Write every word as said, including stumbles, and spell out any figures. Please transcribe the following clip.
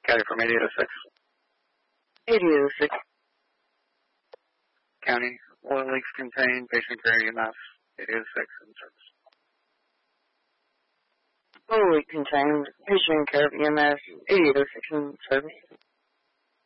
County from eighty oh six. eighty oh six. County, oil leaks contained, patient care E M S, eighty oh six in service. Oil leak contained, patient care of E M S, eighty oh six in service.